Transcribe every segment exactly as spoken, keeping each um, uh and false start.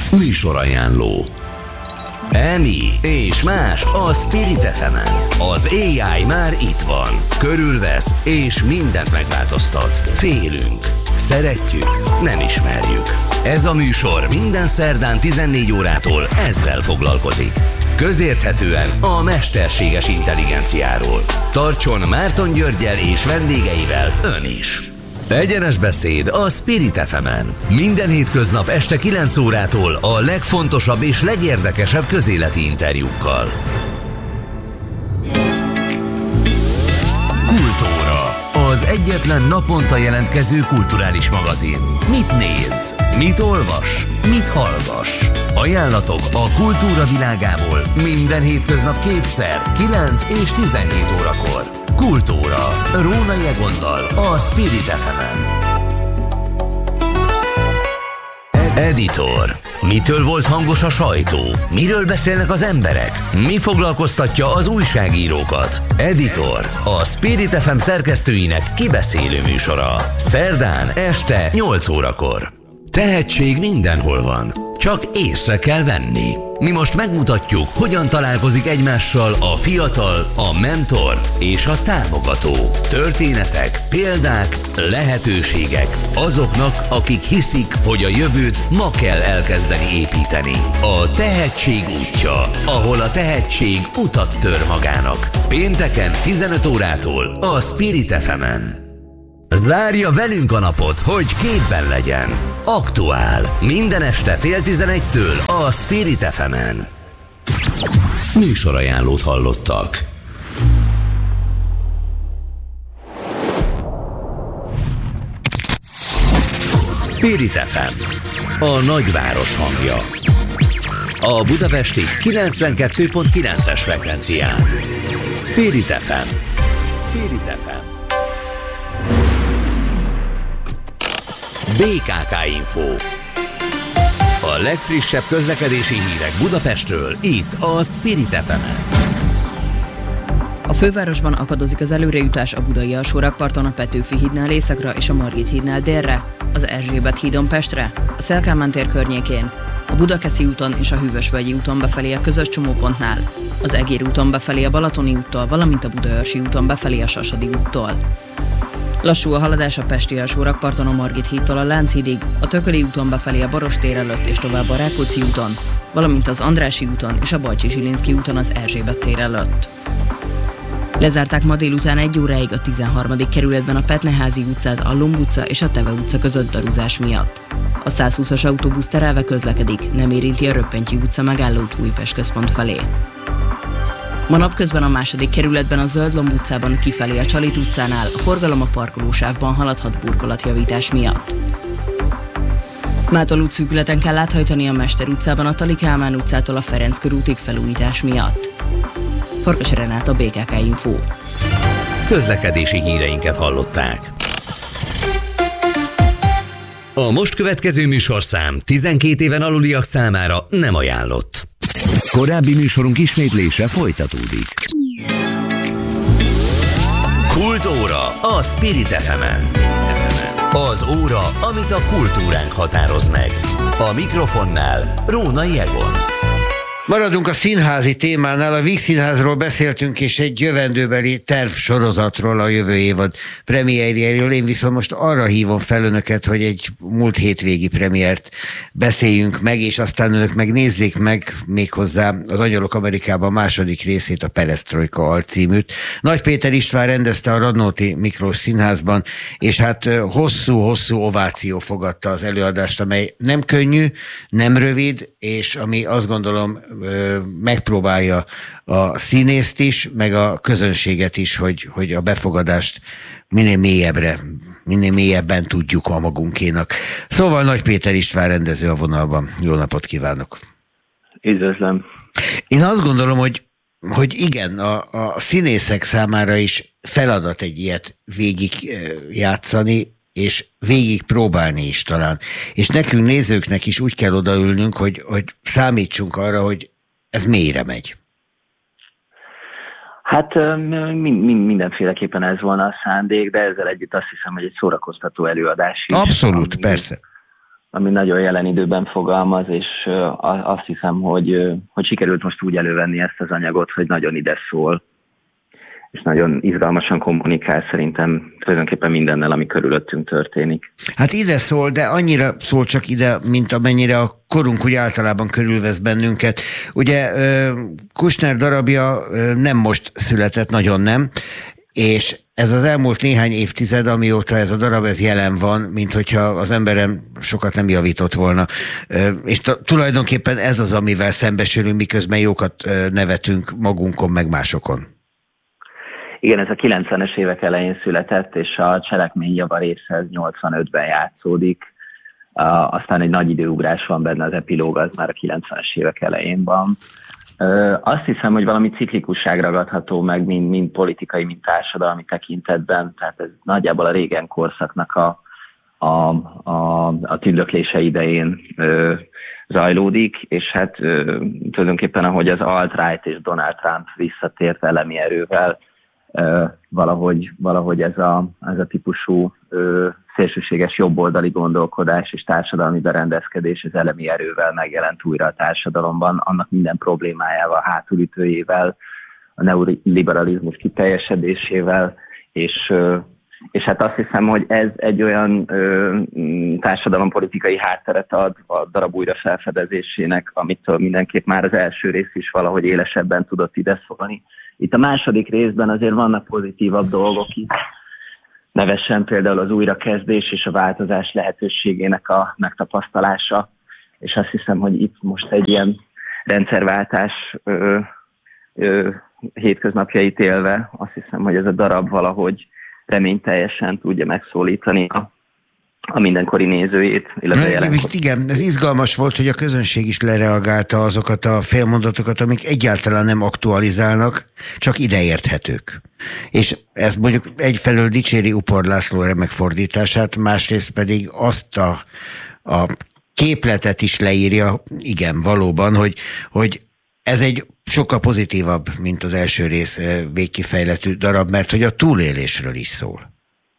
Műsorajánló. Emi és más a Spirit ef emen. Az á i már itt van. Körülvesz és mindent megváltoztat. Félünk. Szeretjük. Nem ismerjük. Ez a műsor minden szerdán tizennégy órától ezzel foglalkozik. Közérthetően a mesterséges intelligenciáról. Tartson Márton Györggyel és vendégeivel ön is. Egyenes beszéd a Spirit ef emen. Minden hétköznap este kilenc órától a legfontosabb és legérdekesebb közéleti interjúkkal. Kultúra. Az egyetlen naponta jelentkező kulturális magazin. Mit néz? Mit olvas? Mit hallgass? Ajánlatok a kultúra világából minden hétköznap kétszer, kilenc és tizenhét órakor. Kultúra. Rónai Egonnal a Spirit ef emen. Editor. Mitől volt hangos a sajtó? Miről beszélnek az emberek? Mi foglalkoztatja az újságírókat? Editor. A Spirit ef em szerkesztőinek kibeszélő műsora. Szerdán este nyolc órakor. Tehetség mindenhol van. Csak észre kell venni. Mi most megmutatjuk, hogyan találkozik egymással a fiatal, a mentor és a támogató. Történetek, példák, lehetőségek azoknak, akik hiszik, hogy a jövőt ma kell elkezdeni építeni. A tehetség útja, ahol a tehetség utat tör magának. Pénteken tizenöt órától a Spirit ef emen. Zárja velünk a napot, hogy képben legyen. Aktuál. Minden este fél tizenegytől a Spirit ef emen. Műsorajánlót hallottak. Spirit ef em. A nagyváros hangja. A budapesti kilencvenkettő pont kilences frekvencián. Spirit ef em. Spirit ef em. bé ká ká Info. A legfrissebb közlekedési hírek Budapestről, itt a Spirit ef emen. A fővárosban akadozik az előrejutás a Budai alsórakparton a Petőfi hídnál északra és a Margit hídnál délre, az Erzsébet hídon Pestre, a Széll Kálmán tér környékén, a Budakeszi úton és a Hűvösvölgyi úton befelé a közös csomópontnál, az Egér úton befelé a Balatoni úttól, valamint a Budaörsi úton befelé a Sasadi úttól. Lassú a haladás a pesti alsórakparton a Margit hídtól a Lánchídig, a Tököli úton befelé a Baross tér előtt és tovább a Rákóczi úton, valamint az Andrássy úton és a Bajcsy-Zsilinszky úton az Erzsébet tér előtt. Lezárták ma délután egy óráig a tizenharmadik kerületben a Petneházy utcát, a Lomb utca és a Teve utca között daruzás miatt. A százhúszas autóbusz terelve közlekedik, nem érinti a Röppentyű utca megállót Újpest központ felé. Ma napközben a második kerületben a Zöld-Lomb utcában kifelé a Csalit utcánál a forgalom a parkolósávban haladhat burkolatjavítás miatt. Mától útszűkületen kell áthajtani a Mester utcában a Tali Kálmán utcától a Ferenc körútig felújítás miatt. Farkas Renát, a bé ká ká Info. Közlekedési híreinket hallották. A most következő műsorszám tizenkét éven aluliak számára nem ajánlott. Korábbi műsorunk ismétlése folytatódik. Kultúra a Spirit ef emen. Az óra, amit a kultúránk határoz meg. A mikrofonnál Rónai Egon. Maradunk a színházi témánál, a Víg Színházról beszéltünk, és egy jövendőbeli tervsorozatról, a jövő évad premierjéről. Én viszont most arra hívom fel önöket, hogy egy múlt hétvégi premiért beszéljünk meg, és aztán önök megnézzék meg méghozzá az Angyalok Amerikában második részét, a Perestrojka alcíműt. Nagy Péter István rendezte a Radnóti Miklós Színházban, és hát hosszú-hosszú ováció fogadta az előadást, amely nem könnyű, nem rövid, és ami azt gondolom megpróbálja a színészt is, meg a közönséget is, hogy, hogy a befogadást minél mélyebbre, minél mélyebben tudjuk a magunkénak. Szóval Nagy Péter István rendező a vonalban. Jó napot kívánok! Üdvözlöm! Én azt gondolom, hogy, hogy igen, a, a színészek számára is feladat egy ilyet végig játszani, és végig próbálni is talán. És nekünk nézőknek is úgy kell odaülnünk, hogy, hogy számítsunk arra, hogy ez mélyre megy. Hát mindenféleképpen ez volna a szándék, de ezzel együtt azt hiszem, hogy egy szórakoztató előadás is. Abszolút, ami, persze. ami nagyon jelen időben fogalmaz, és azt hiszem, hogy, hogy sikerült most úgy elővenni ezt az anyagot, hogy nagyon ide szól, és nagyon izgalmasan kommunikál szerintem tulajdonképpen mindennel, ami körülöttünk történik. Hát ide szól, de annyira szól csak ide, mint amennyire a korunk úgy általában körülvesz bennünket. Ugye Kushner darabja nem most született, nagyon nem, és ez az elmúlt néhány évtized, amióta ez a darab ez jelen van, mint hogyha az emberem sokat nem javított volna. És tulajdonképpen ez az, amivel szembesülünk, miközben jókat nevetünk magunkon, meg másokon. Igen, ez a kilencvenes évek elején született, és a cselekmény javarésze nyolcvanötben játszódik. Uh, aztán egy nagy időugrás van benne, az epilóg az már a kilencvenes évek elején van. Uh, azt hiszem, hogy valami ciklikusság ragadható meg, mind, mind politikai, mind társadalmi tekintetben, tehát ez nagyjából a régen korszaknak a, a, a, a tündöklése idején uh, zajlódik, és hát uh, tulajdonképpen ahogy az alt-right és Donald Trump visszatért elemi erővel, Uh, valahogy, valahogy ez a, ez a típusú uh, szélsőséges jobboldali gondolkodás és társadalmi berendezkedés az elemi erővel megjelent újra a társadalomban, annak minden problémájával, hátulütőjével, a neoliberalizmus kiteljesedésével, és, uh, és hát azt hiszem, hogy ez egy olyan uh, társadalompolitikai hátteret ad a darab újra felfedezésének, amitől mindenképp már az első rész is valahogy élesebben tudott ide szólni. Itt a második részben azért vannak pozitívabb dolgok is, nevesen például az újrakezdés és a változás lehetőségének a megtapasztalása, és azt hiszem, hogy itt most egy ilyen rendszerváltás ö, ö, hétköznapjait élve, azt hiszem, hogy ez a darab valahogy reményteljesen tudja megszólítani a a mindenkori nézőjét, illetve jelenkor. Igen, ez izgalmas volt, hogy a közönség is lereagálta azokat a félmondatokat, amik egyáltalán nem aktualizálnak, csak ideérthetők. És ez mondjuk egyfelől dicséri Upor László remek fordítását, másrészt pedig azt a, a képletet is leírja, igen, valóban, hogy, hogy ez egy sokkal pozitívabb, mint az első rész végkifejletű darab, mert hogy a túlélésről is szól.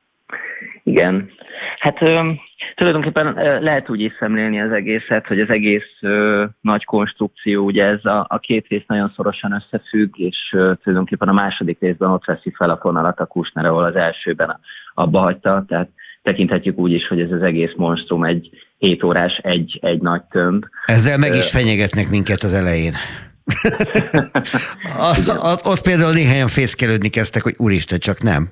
Igen. Hát ö, tulajdonképpen ö, lehet úgy is szemlélni az egészet, hogy az egész ö, nagy konstrukció, ugye ez a, a két rész nagyon szorosan összefügg, és ö, tulajdonképpen a második részben ott veszi fel a fonalat a Kushner, ahol az elsőben abba hagyta, tehát tekinthetjük úgy is, hogy ez az egész monstrum egy hét órás, egy, egy nagy tömb. Ezzel meg is fenyegetnek minket az elején. a, a, ott például néhányan fészkelődni kezdtek, hogy úristen, csak nem.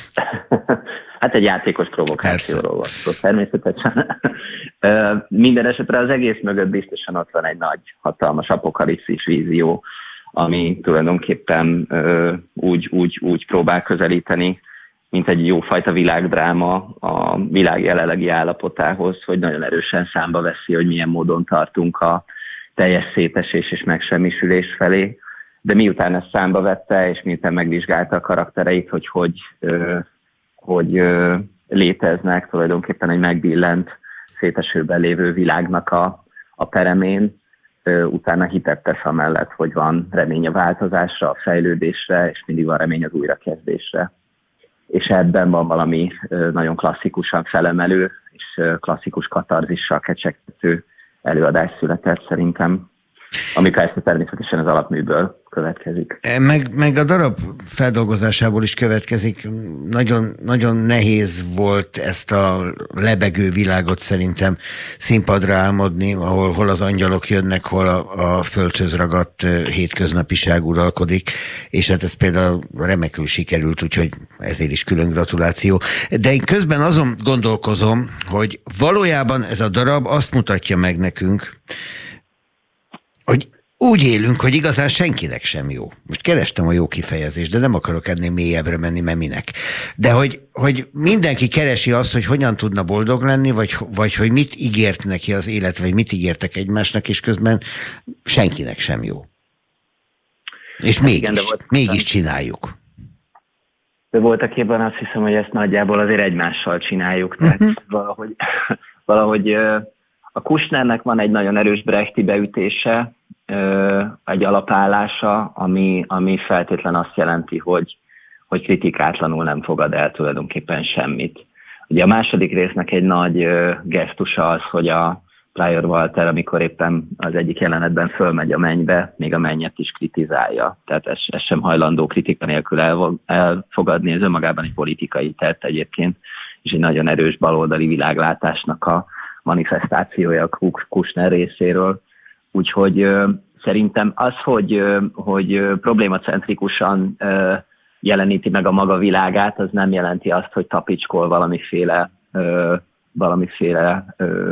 Hát egy játékos provokációról van szó, természetesen. Minden esetre az egész mögött biztosan ott van egy nagy, hatalmas apokalipszis vízió, ami tulajdonképpen úgy, úgy, úgy próbál közelíteni, mint egy jófajta világdráma a világ jelenlegi állapotához, hogy nagyon erősen számba veszi, hogy milyen módon tartunk a teljes szétesés és megsemmisülés felé. De miután ezt számba vette, és miután megvizsgálta a karaktereit, hogy hogy, hogy léteznek tulajdonképpen egy megbillent, szétesőben lévő világnak a, a peremén, utána hitet tesz amellett, hogy van remény a változásra, a fejlődésre, és mindig van remény az újrakezdésre. És ebben van valami nagyon klasszikusan felemelő, és klasszikus katarzissal kecsegtető előadás született szerintem, ami persze természetesen az alapműből következik. Meg, meg a darab feldolgozásából is következik. Nagyon, nagyon nehéz volt ezt a lebegő világot szerintem színpadra álmodni, ahol hol az angyalok jönnek, hol a, a földhöz ragadt hétköznapiság uralkodik, és hát ez például remekül sikerült, úgyhogy ezért is külön gratuláció. De én közben azon gondolkozom, hogy valójában ez a darab azt mutatja meg nekünk, hogy úgy élünk, hogy igazán senkinek sem jó. Most kerestem a jó kifejezést, de nem akarok ennél mélyebbre menni, mert minek. De hogy, hogy mindenki keresi azt, hogy hogyan tudna boldog lenni, vagy, vagy hogy mit ígért neki az élet, vagy mit ígértek egymásnak, és közben senkinek sem jó. És mégis, igen, volt, mégis csináljuk. De voltakében azt hiszem, hogy ezt nagyjából azért egymással csináljuk. Tehát uh-huh. valahogy... valahogy a Kushnernek van egy nagyon erős brechti beütése, egy alapállása, ami, ami feltétlen azt jelenti, hogy, hogy kritikátlanul nem fogad el tulajdonképpen semmit. Ugye a második résznek egy nagy gesztusa az, hogy a Pryor Walter, amikor éppen az egyik jelenetben fölmegy a mennybe, még a mennyet is kritizálja. Tehát ez, ez sem hajlandó kritika nélkül elfogadni, ez önmagában egy politikai tett egyébként, és egy nagyon erős baloldali világlátásnak a manifestációja a Kushner részéről. Úgyhogy szerintem az, hogy, hogy problémacentrikusan jeleníti meg a maga világát, az nem jelenti azt, hogy tapicskol valamiféle, valamiféle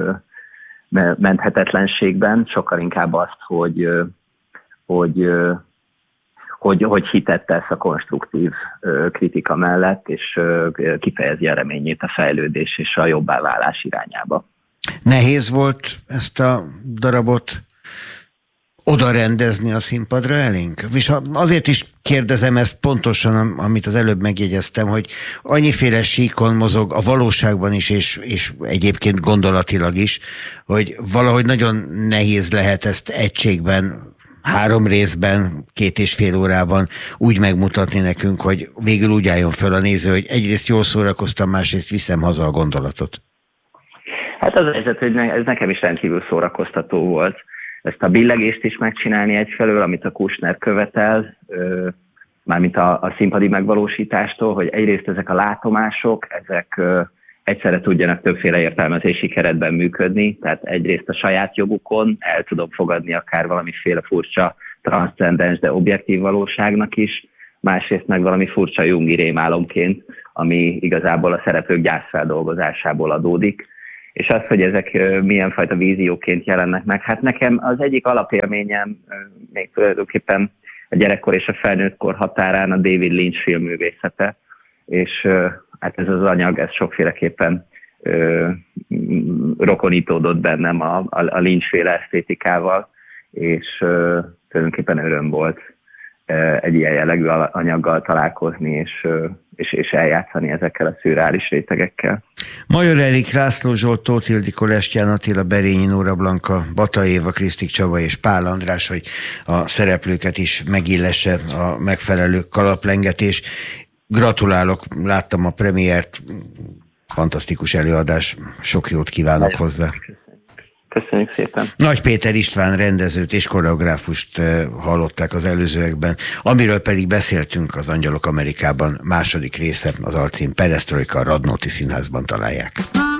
menthetetlenségben, sokkal inkább azt, hogy, hogy, hogy, hogy hitett tesz a konstruktív kritika mellett, és kifejezi a reményét a fejlődés és a jobbá válás irányába. Nehéz volt ezt a darabot oda rendezni a színpadra elénk? És azért is kérdezem ezt pontosan, amit az előbb megjegyeztem, hogy annyiféle síkon mozog a valóságban is, és, és egyébként gondolatilag is, hogy valahogy nagyon nehéz lehet ezt egységben, három részben, két és fél órában úgy megmutatni nekünk, hogy végül úgy álljon föl a néző, hogy egyrészt jól szórakoztam, másrészt viszem haza a gondolatot. Hát az a helyzet, hogy ez nekem is rendkívül szórakoztató volt. Ezt a billegést is megcsinálni egyfelől, amit a Kushner követel, mármint a, a színpadi megvalósítástól, hogy egyrészt ezek a látomások, ezek egyszerre tudjanak többféle értelmezési keretben működni, tehát egyrészt a saját jogukon el tudom fogadni akár valamiféle furcsa, transzcendens, de objektív valóságnak is, másrészt meg valami furcsa jungi rémálomként, ami igazából a szereplők gyászfeldolgozásából adódik. És az, hogy ezek milyen fajta vízióként jelennek meg, hát nekem az egyik alapélményem még tulajdonképpen a gyerekkor és a felnőttkor határán a David Lynch filmművészete, és hát ez az anyag, ez sokféleképpen ö, rokonítódott bennem a, a, a Lynch-féle esztétikával, és ö, tulajdonképpen öröm volt ö, egy ilyen jellegű anyaggal találkozni, és, ö, és, és eljátszani ezekkel a szürreális rétegekkel. Major Erik, László Zsolt, Tóth Ildikó, Lestján Attila, Berényi Nóra Blanka, Bata Éva, Krisztik Csaba és Pál András, hogy a szereplőket is megillesse a megfelelő kalaplengetés. Gratulálok, láttam a premiért, fantasztikus előadás, sok jót kívánok Nagyon hozzá. Köszönjük szépen. Nagy Péter István rendezőt és koreográfust hallották az előzőekben, amiről pedig beszéltünk, az Angyalok Amerikában második része, az alcím Perestrojka, a Radnóti Színházban találják.